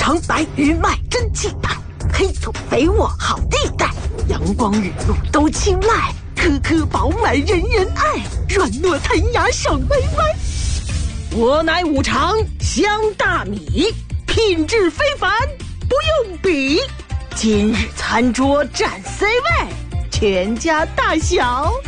长白鱼麦真气派，黑土肥沃好地带，阳光雨露都青睐，颗颗饱满人人爱，软糯弹牙爽歪歪。我乃五常香大米，品质非凡，不用比。今日餐桌占 C 位，全家大小